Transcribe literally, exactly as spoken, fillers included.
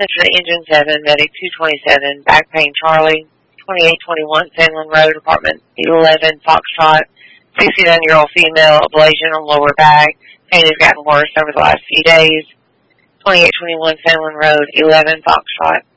Central Engine seven, Medic two twenty-seven, Back Pain Charlie, twenty-eight twenty-one Sandlin Road, Apartment eleven, Foxtrot, sixty-nine-year-old female, ablation on lower back. Pain has gotten worse over the last few days. twenty-eight twenty-one Sandlin Road, eleven, Foxtrot.